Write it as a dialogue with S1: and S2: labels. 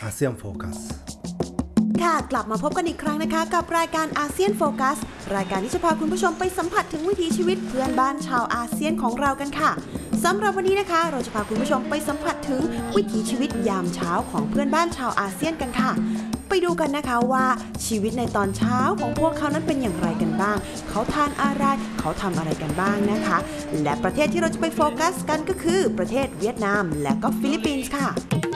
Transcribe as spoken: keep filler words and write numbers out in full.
S1: อาเซียนโฟกัส
S2: ค่ะกลับมาพบกันอีกครั้งนะคะกับรายการอาเซียนโฟกัสรายการที่จะพาคุณผู้ชมไปสัมผัสถึงวิถีชีวิตเพื่อนบ้านชาวอาเซียนของเรากันค่ะสำหรับวันนี้นะคะเราจะพาคุณผู้ชมไปสัมผัสถึงวิถีชีวิตยามเช้าของเพื่อนบ้านชาวอาเซียนกันค่ะไปดูกันนะคะว่าชีวิตในตอนเช้าของพวกเขานั้นเป็นอย่างไรกันบ้างเขาทานอะไรเขาทำอะไรกันบ้างนะคะและประเทศที่เราจะไปโฟกัสกันก็คือประเทศเวียดนามและก็ฟิลิปปินส์ค่ะ